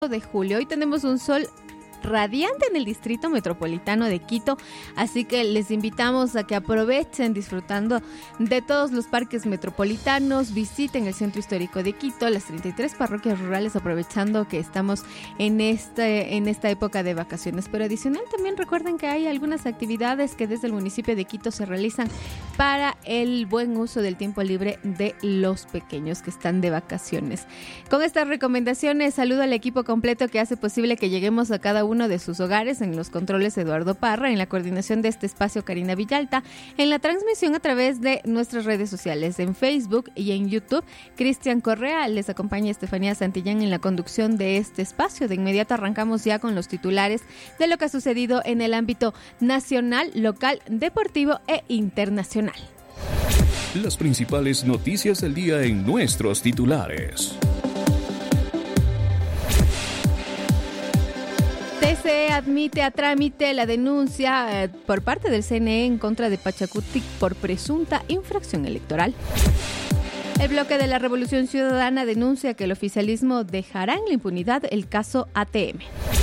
de julio. Hoy tenemos un sol radiante en el distrito metropolitano de Quito, así que les invitamos a que aprovechen disfrutando de todos los parques metropolitanos, visiten el centro histórico de Quito, las 33 parroquias rurales, aprovechando que estamos en esta época de vacaciones. Pero adicional también recuerden que hay algunas actividades que desde el municipio de Quito se realizan para el buen uso del tiempo libre de los pequeños que están de vacaciones. Con estas recomendaciones saludo al equipo completo que hace posible que lleguemos a cada uno de sus hogares. En los controles Eduardo Parra, en la coordinación de este espacio Karina Villalta, en la transmisión a través de nuestras redes sociales en Facebook y en YouTube Cristian Correa, les acompaña Estefanía Santillán en la conducción de este espacio. De inmediato arrancamos ya con los titulares de lo que ha sucedido en el ámbito nacional, local, deportivo e internacional. Las principales noticias del día en nuestros titulares. TCE admite a trámite la denuncia por parte del CNE en contra de Pachacutic por presunta infracción electoral. El bloque de la Revolución Ciudadana denuncia que el oficialismo dejará en la impunidad el caso ATM.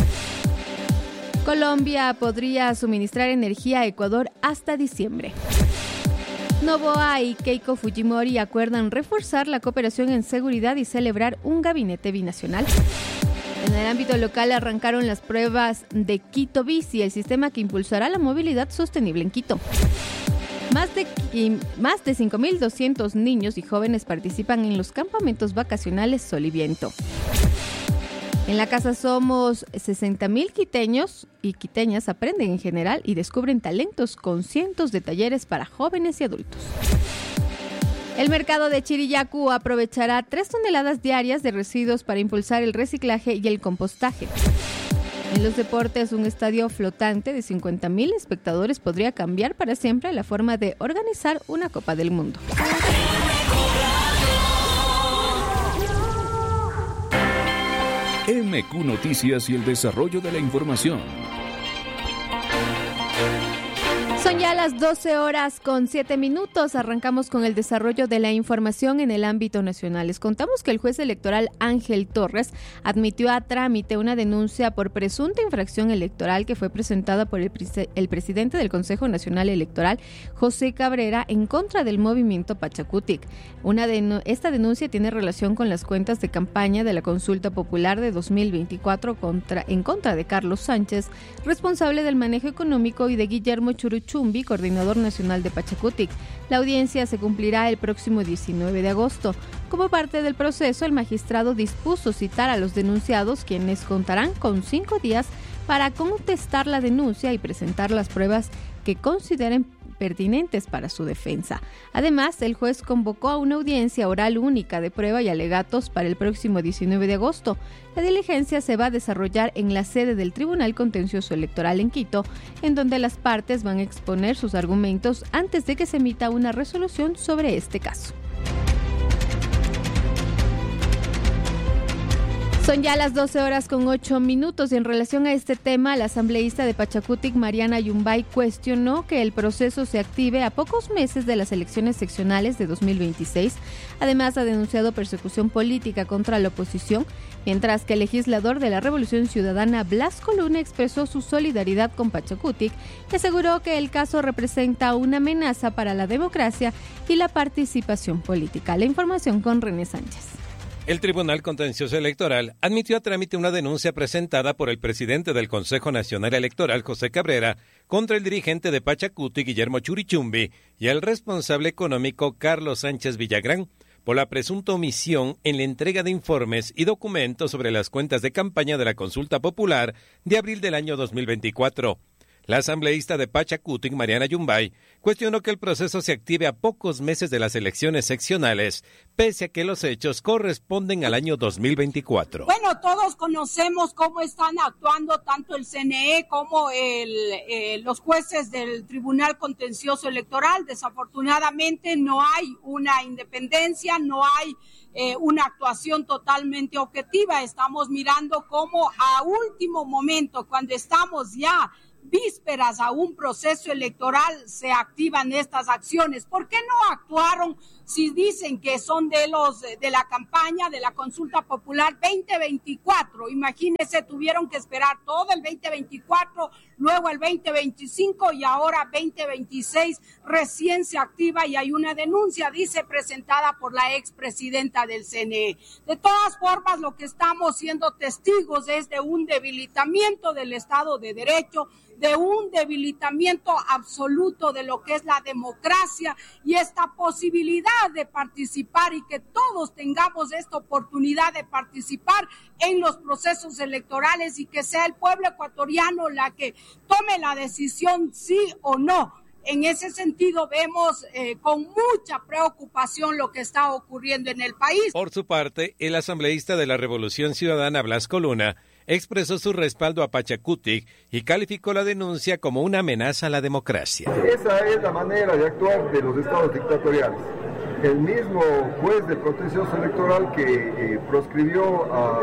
Colombia podría suministrar energía a Ecuador hasta diciembre. Noboa y Keiko Fujimori acuerdan reforzar la cooperación en seguridad y celebrar un gabinete binacional. En el ámbito local arrancaron las pruebas de Quito Bici, el sistema que impulsará la movilidad sostenible en Quito. Más de 5.200 niños y jóvenes participan en los campamentos vacacionales Sol y Viento. En la casa Somos 60.000 quiteños y quiteñas aprenden en general y descubren talentos con cientos de talleres para jóvenes y adultos. El mercado de Chiriyacu aprovechará 3 toneladas diarias de residuos para impulsar el reciclaje y el compostaje. En los deportes, un estadio flotante de 50.000 espectadores podría cambiar para siempre la forma de organizar una Copa del Mundo. MQ Noticias y el desarrollo de la información. Son ya las 12:07. Arrancamos con el desarrollo de la información en el ámbito nacional. Les contamos que el juez electoral Ángel Torres admitió a trámite una denuncia por presunta infracción electoral que fue presentada por el presidente del Consejo Nacional Electoral, José Cabrera, en contra del movimiento Pachacutic. Esta denuncia tiene relación con las cuentas de campaña de la consulta popular de 2024 en contra de Carlos Sánchez, responsable del manejo económico, y de Guillermo Churuchumbi, coordinador nacional de Pachacutic. La audiencia se cumplirá el próximo 19 de agosto. Como parte del proceso, el magistrado dispuso citar a los denunciados, quienes contarán con 5 días para contestar la denuncia y presentar las pruebas que consideren pertinentes para su defensa. Además, el juez convocó a una audiencia oral única de prueba y alegatos para el próximo 19 de agosto. La diligencia se va a desarrollar en la sede del Tribunal Contencioso Electoral en Quito, en donde las partes van a exponer sus argumentos antes de que se emita una resolución sobre este caso. Son ya las 12:08 y en relación a este tema, la asambleísta de Pachacutic, Mariana Yumbay, cuestionó que el proceso se active a pocos meses de las elecciones seccionales de 2026. Además, ha denunciado persecución política contra la oposición, mientras que el legislador de la Revolución Ciudadana, Blasco Luna, expresó su solidaridad con Pachacutic y aseguró que el caso representa una amenaza para la democracia y la participación política. La información con René Sánchez. El Tribunal Contencioso Electoral admitió a trámite una denuncia presentada por el presidente del Consejo Nacional Electoral, José Cabrera, contra el dirigente de Pachacutic, Guillermo Churuchumbi, y el responsable económico, Carlos Sánchez Villagrán, por la presunta omisión en la entrega de informes y documentos sobre las cuentas de campaña de la consulta popular de abril del año 2024. La asambleísta de Pachacutic, Mariana Yumbay, cuestionó que el proceso se active a pocos meses de las elecciones seccionales, pese a que los hechos corresponden al año 2024. Bueno, todos conocemos cómo están actuando tanto el CNE como los jueces del Tribunal Contencioso Electoral. Desafortunadamente no hay una independencia, no hay una actuación totalmente objetiva. Estamos mirando cómo a último momento, cuando estamos ya vísperas a un proceso electoral se activan estas acciones. ¿Por qué no actuaron si dicen que son de la campaña de la consulta popular 2024? Imagínense, tuvieron que esperar todo el 2024, luego el 2025 y ahora 2026 recién se activa y hay una denuncia, dice, presentada por la expresidenta del CNE. De todas formas, lo que estamos siendo testigos es de un debilitamiento del Estado de Derecho, de un debilitamiento absoluto de lo que es la democracia y esta posibilidad de participar y que todos tengamos esta oportunidad de participar en los procesos electorales y que sea el pueblo ecuatoriano la que tome la decisión sí o no. En ese sentido vemos con mucha preocupación lo que está ocurriendo en el país. Por su parte, el asambleísta de la Revolución Ciudadana, Blasco Luna, expresó su respaldo a Pachacutic y calificó la denuncia como una amenaza a la democracia. Esa es la manera de actuar de los estados dictatoriales. El mismo juez del contencioso electoral que proscribió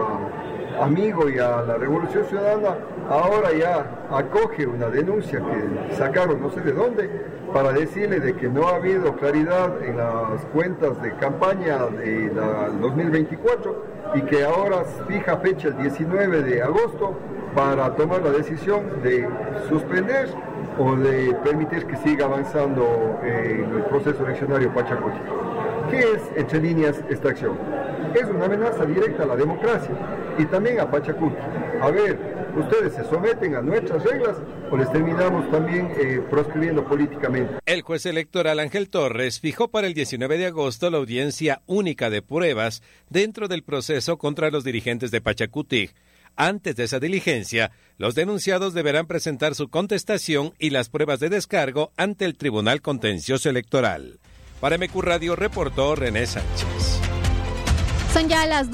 a Amigo y a la Revolución Ciudadana, ahora ya acoge una denuncia que sacaron no sé de dónde para decirle de que no ha habido claridad en las cuentas de campaña de la 2024 y que ahora fija fecha el 19 de agosto para tomar la decisión de suspender o de permitir que siga avanzando el proceso eleccionario Pachacutic. ¿Qué es, entre líneas, esta acción? Es una amenaza directa a la democracia y también a Pachacutic. A ver, ¿ustedes se someten a nuestras reglas o les terminamos también proscribiendo políticamente? El juez electoral Ángel Torres fijó para el 19 de agosto la audiencia única de pruebas dentro del proceso contra los dirigentes de Pachacutic. Antes de esa diligencia, los denunciados deberán presentar su contestación y las pruebas de descargo ante el Tribunal Contencioso Electoral. Para MQ Radio reportó René Sánchez. Son ya las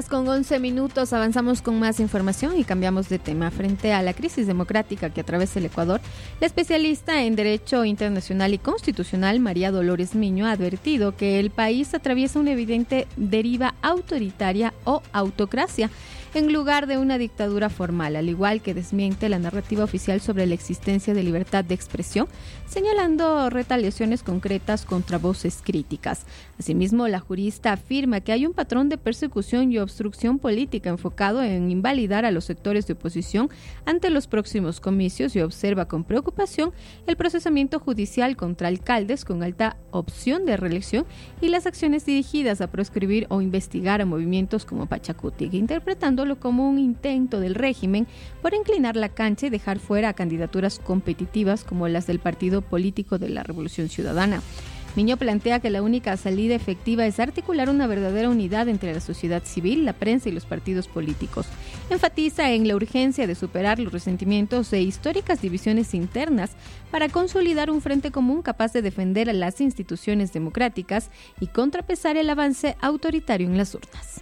12:11. Avanzamos con más información y cambiamos de tema. Frente a la crisis democrática que atraviesa el Ecuador, la especialista en Derecho Internacional y Constitucional, María Dolores Miño, ha advertido que el país atraviesa una evidente deriva autoritaria o autocracia, en lugar de una dictadura formal, al igual que desmiente la narrativa oficial sobre la existencia de libertad de expresión, señalando retaliaciones concretas contra voces críticas. Asimismo, la jurista afirma que hay un patrón de persecución y obstrucción política enfocado en invalidar a los sectores de oposición ante los próximos comicios y observa con preocupación el procesamiento judicial contra alcaldes con alta opción de reelección y las acciones dirigidas a proscribir o investigar a movimientos como Pachacutic, interpretando como un intento del régimen por inclinar la cancha y dejar fuera a candidaturas competitivas como las del partido político de la Revolución Ciudadana. Miño plantea que la única salida efectiva es articular una verdadera unidad entre la sociedad civil, la prensa y los partidos políticos. Enfatiza en la urgencia de superar los resentimientos e históricas divisiones internas para consolidar un frente común capaz de defender a las instituciones democráticas y contrapesar el avance autoritario en las urnas.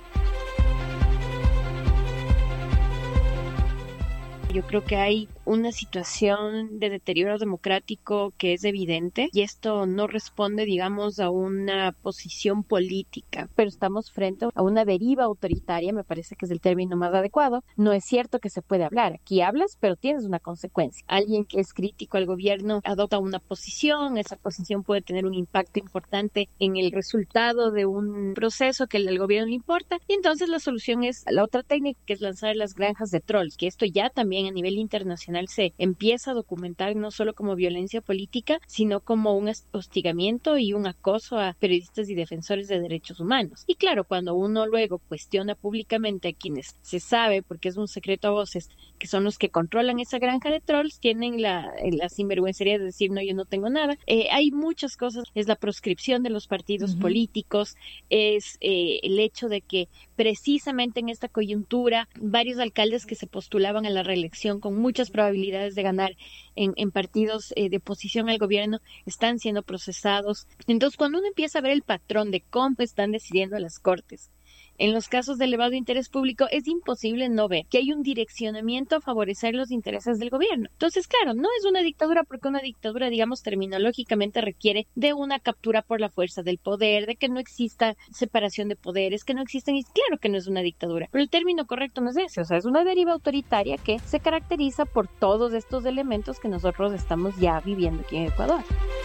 Yo creo que hay una situación de deterioro democrático que es evidente y esto no responde, digamos, a una posición política, pero estamos frente a una deriva autoritaria, me parece que es el término más adecuado. No es cierto que se puede hablar, aquí hablas, pero tienes una consecuencia. Alguien que es crítico al gobierno adopta una posición, esa posición puede tener un impacto importante en el resultado de un proceso que al gobierno le importa, y entonces la solución es la otra técnica, que es lanzar las granjas de trolls, que esto ya también a nivel internacional se empieza a documentar no solo como violencia política, sino como un hostigamiento y un acoso a periodistas y defensores de derechos humanos. Y claro, cuando uno luego cuestiona públicamente a quienes se sabe, porque es un secreto a voces, que son los que controlan esa granja de trolls, tienen la sinvergüencería de decir, no, yo no tengo nada. Hay muchas cosas, es la proscripción de los partidos políticos, es el hecho de que precisamente en esta coyuntura, varios alcaldes que se postulaban a la reelección con muchas probabilidades de ganar en partidos de oposición al gobierno están siendo procesados. Entonces, cuando uno empieza a ver el patrón de cómo están decidiendo las cortes, en los casos de elevado interés público es imposible no ver que hay un direccionamiento a favorecer los intereses del gobierno. Entonces, claro, no es una dictadura porque una dictadura, digamos, terminológicamente requiere de una captura por la fuerza del poder, de que no exista separación de poderes, que no existen, y claro que no es una dictadura, pero el término correcto no es ese, o sea, es una deriva autoritaria que se caracteriza por todos estos elementos que nosotros estamos ya viviendo aquí en Ecuador.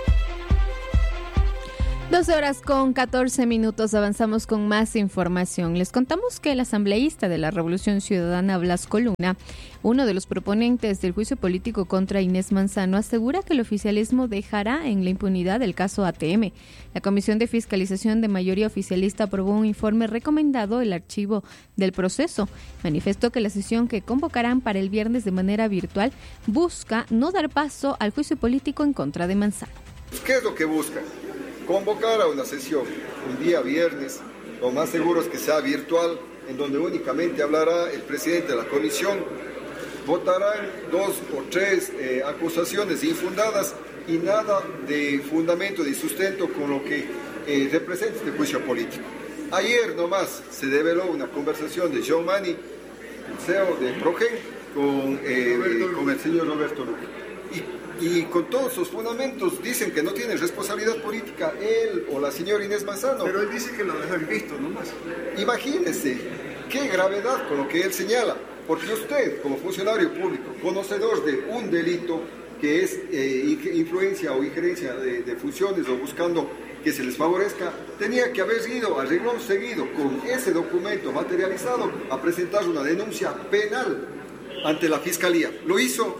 12:14. Avanzamos con más información. Les contamos que el asambleísta de la Revolución Ciudadana, Blasco Luna, uno de los proponentes del juicio político contra Inés Manzano, asegura que el oficialismo dejará en la impunidad el caso ATM. La Comisión de Fiscalización de mayoría oficialista aprobó un informe recomendando el archivo del proceso. Manifestó que la sesión que convocarán para el viernes de manera virtual busca no dar paso al juicio político en contra de Manzano. ¿Qué es lo que buscan? Convocar a una sesión un día viernes, lo más seguro es que sea virtual, en donde únicamente hablará el presidente de la comisión, votarán 2 o 3 acusaciones infundadas y nada de fundamento, de sustento con lo que representa este juicio político. Ayer nomás se develó una conversación de John Mani, el CEO de Progen, con el señor Roberto Luque. Y con todos sus fundamentos dicen que no tiene responsabilidad política él o la señora Inés Manzano. Pero él dice que lo dejan visto nomás. Imagínese qué gravedad con lo que él señala, porque usted como funcionario público, conocedor de un delito que es influencia o injerencia de funciones o buscando que se les favorezca, tenía que haber ido a renglón seguido con ese documento materializado a presentar una denuncia penal ante la Fiscalía. ¿Lo hizo?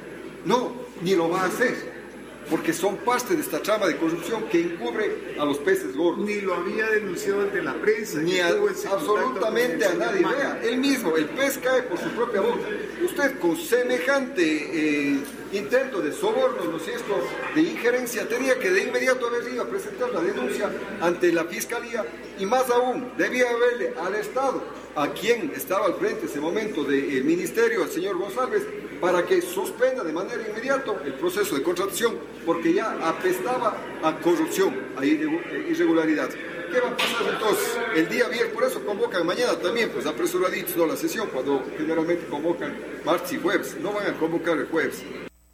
No, ni lo va a hacer, porque son parte de esta trama de corrupción que encubre a los peces gordos. Ni lo había denunciado ante la prensa. Ni absolutamente a nadie. Vea, él mismo, el pez cae por su propia boca. Usted con semejante intento de soborno, ¿no es cierto?, de injerencia, tenía que de inmediato haber ido a presentar la denuncia ante la Fiscalía y más aún, debía haberle al Estado, a quien estaba al frente en ese momento del Ministerio, al señor González, para que suspenda de manera inmediata el proceso de contratación, porque ya apestaba a corrupción, a irregularidad. ¿Qué va a pasar entonces? El día viernes, por eso convocan mañana también, pues apresuraditos, no la sesión, cuando generalmente convocan martes y jueves, no van a convocar el jueves.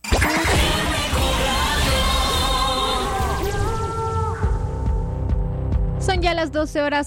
Son ya las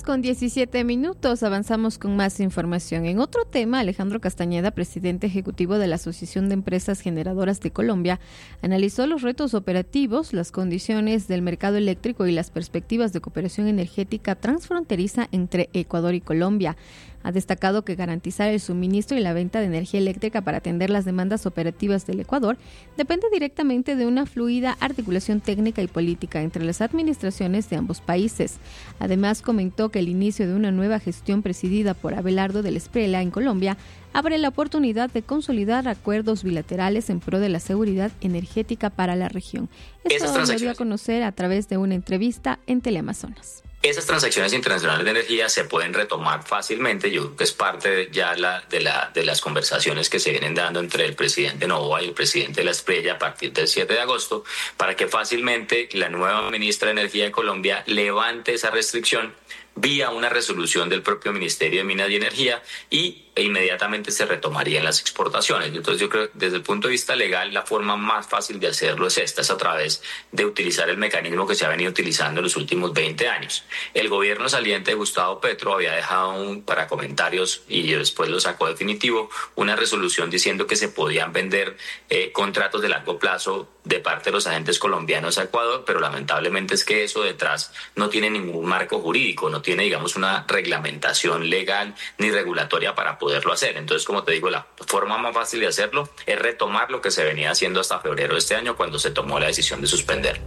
12:17. Avanzamos con más información. En otro tema, Alejandro Castañeda, presidente ejecutivo de la Asociación de Empresas Generadoras de Colombia, analizó los retos operativos, las condiciones del mercado eléctrico y las perspectivas de cooperación energética transfronteriza entre Ecuador y Colombia. Ha destacado que garantizar el suministro y la venta de energía eléctrica para atender las demandas operativas del Ecuador depende directamente de una fluida articulación técnica y política entre las administraciones de ambos países. Además, comentó que el inicio de una nueva gestión presidida por Abelardo del Espriella en Colombia abre la oportunidad de consolidar acuerdos bilaterales en pro de la seguridad energética para la región. Esto lo dio a conocer a través de una entrevista en Teleamazonas. Esas transacciones internacionales de energía se pueden retomar fácilmente. Yo creo que es parte ya de las conversaciones que se vienen dando entre el presidente Noboa y el presidente de la Espriella a partir del 7 de agosto, para que fácilmente la nueva ministra de Energía de Colombia levante esa restricción vía una resolución del propio Ministerio de Minas y Energía e inmediatamente se retomarían las exportaciones. Entonces yo creo que desde el punto de vista legal la forma más fácil de hacerlo es a través de utilizar el mecanismo que se ha venido utilizando en los últimos 20 años. El gobierno saliente de Gustavo Petro había dejado para comentarios y después lo sacó definitivo una resolución diciendo que se podían vender contratos de largo plazo de parte de los agentes colombianos a Ecuador, pero lamentablemente es que eso detrás no tiene ningún marco jurídico, no tiene, digamos, una reglamentación legal ni regulatoria para poderlo hacer. Entonces, como te digo, la forma más fácil de hacerlo es retomar lo que se venía haciendo hasta febrero de este año, cuando se tomó la decisión de suspender.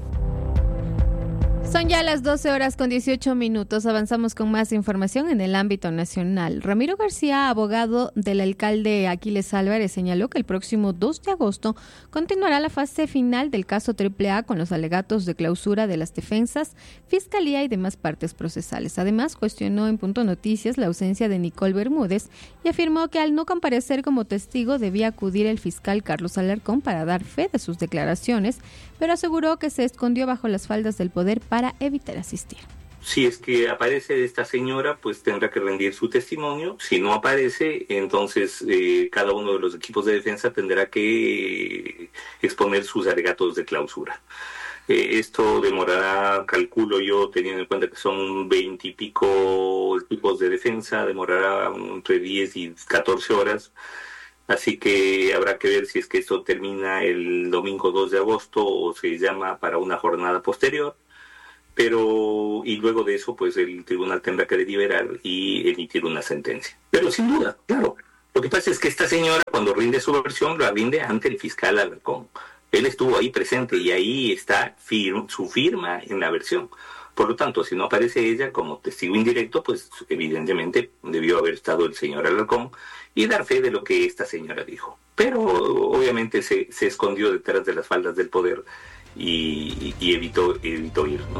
Son ya las 12:18. Avanzamos con más información en el ámbito nacional. Ramiro García, abogado del alcalde Aquiles Álvarez, señaló que el próximo 2 de agosto continuará la fase final del caso AAA con los alegatos de clausura de las defensas, fiscalía y demás partes procesales. Además, cuestionó en Punto Noticias la ausencia de Nicole Bermúdez y afirmó que al no comparecer como testigo debía acudir el fiscal Carlos Alarcón para dar fe de sus declaraciones, pero aseguró que se escondió bajo las faldas del poder para evitar asistir. Si es que aparece esta señora, pues tendrá que rendir su testimonio. Si no aparece, entonces cada uno de los equipos de defensa tendrá que exponer sus alegatos de clausura. Esto demorará, calculo yo, teniendo en cuenta que son 20 y pico equipos de defensa, demorará entre 10 y 14 horas. Así que habrá que ver si es que esto termina el domingo 2 de agosto o se llama para una jornada posterior. Y luego de eso, pues el tribunal tendrá que deliberar y emitir una sentencia. Pero sin duda, claro. Lo que pasa es que esta señora, cuando rinde su versión, la rinde ante el fiscal Alarcón. Él estuvo ahí presente y ahí está su firma en la versión. Por lo tanto, si no aparece ella como testigo indirecto, pues evidentemente debió haber estado el señor Alarcón y dar fe de lo que esta señora dijo. Pero obviamente se escondió detrás de las faldas del poder y evitó ir, ¿no?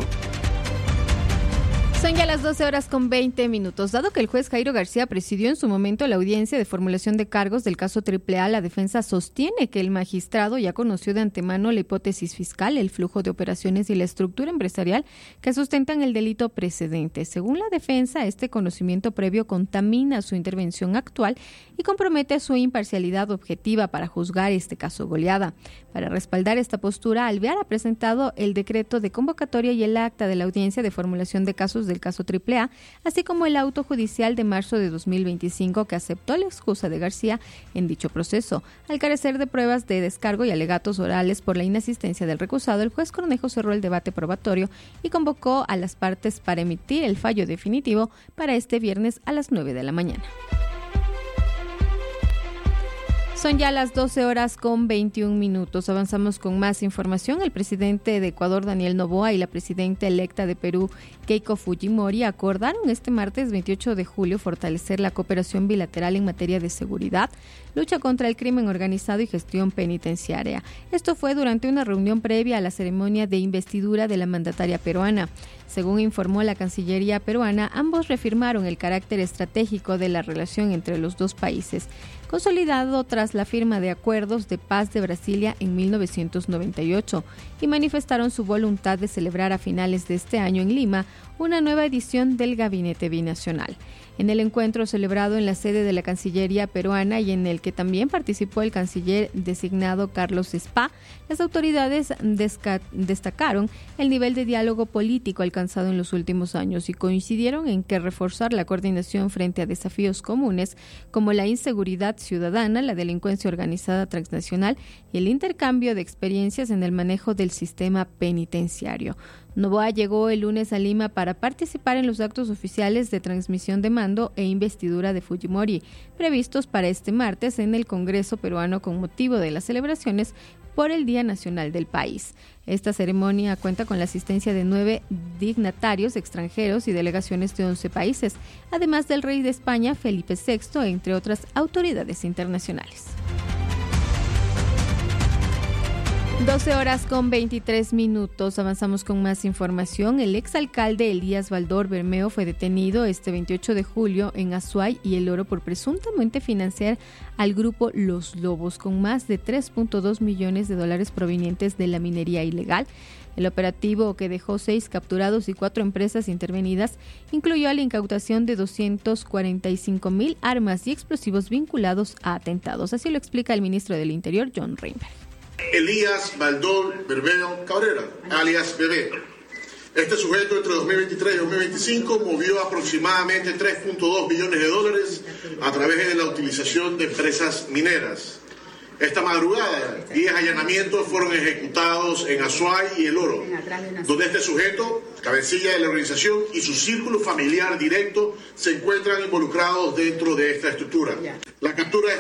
Son ya las 12:20. Dado que el juez Jairo García presidió en su momento la audiencia de formulación de cargos del caso AAA, la defensa sostiene que el magistrado ya conoció de antemano la hipótesis fiscal, el flujo de operaciones y la estructura empresarial que sustentan el delito precedente. Según la defensa, este conocimiento previo contamina su intervención actual y compromete su imparcialidad objetiva para juzgar este caso goleada. Para respaldar esta postura, Alvear ha presentado el decreto de convocatoria y el acta de la audiencia de formulación de casos del caso AAA, así como el auto judicial de marzo de 2025 que aceptó la excusa de García en dicho proceso. Al carecer de pruebas de descargo y alegatos orales por la inasistencia del recusado, el juez Cornejo cerró el debate probatorio y convocó a las partes para emitir el fallo definitivo para este viernes a las 9 de la mañana. Son ya las 12:21. Avanzamos con más información. El presidente de Ecuador, Daniel Noboa, y la presidenta electa de Perú, Keiko Fujimori, acordaron este martes 28 de julio fortalecer la cooperación bilateral en materia de seguridad, lucha contra el crimen organizado y gestión penitenciaria. Esto fue durante una reunión previa a la ceremonia de investidura de la mandataria peruana. Según informó la Cancillería peruana, ambos reafirmaron el carácter estratégico de la relación entre los dos países, consolidado tras la firma de acuerdos de paz de Brasilia en 1998, y manifestaron su voluntad de celebrar a finales de este año en Lima una nueva edición del Gabinete Binacional. En el encuentro celebrado en la sede de la Cancillería peruana y en el que también participó el canciller designado Carlos Spa, las autoridades destacaron el nivel de diálogo político alcanzado en los últimos años y coincidieron en que reforzar la coordinación frente a desafíos comunes como la inseguridad ciudadana, la delincuencia organizada transnacional y el intercambio de experiencias en el manejo del sistema penitenciario. Noboa llegó el lunes a Lima para participar en los actos oficiales de transmisión de mando e investidura de Fujimori, previstos para este martes en el Congreso peruano con motivo de las celebraciones por el Día Nacional del país. Esta ceremonia cuenta con la asistencia de 9 dignatarios extranjeros y delegaciones de 11 países, además del rey de España, Felipe VI, entre otras autoridades internacionales. 12:23. Avanzamos con más información. El exalcalde Elías Baldor Bermeo fue detenido este 28 de julio en Azuay y El Oro por presuntamente financiar al grupo Los Lobos con más de $3.2 millones provenientes de la minería ilegal. El operativo, que dejó 6 capturados y 4 empresas intervenidas, incluyó la incautación de 245,000 armas y explosivos vinculados a atentados. Así lo explica el ministro del Interior, John Reinberg. Elías Baldor Bermeo Cabrera, alias Bebé. Este sujeto entre 2023 y 2025 movió aproximadamente $3.2 billones a través de la utilización de empresas mineras. Esta madrugada, 10 allanamientos fueron ejecutados en Azuay y El Oro, donde este sujeto, cabecilla de la organización, y su círculo familiar directo se encuentran involucrados dentro de esta estructura. La captura de